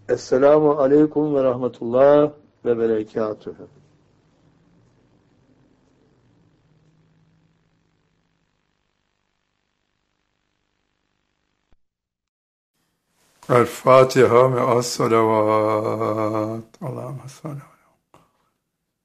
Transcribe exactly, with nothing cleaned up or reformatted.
Esselamu aleyküm ve rahmetullah ve berekatühü. الفاتحة مع الصلوات اللهم صل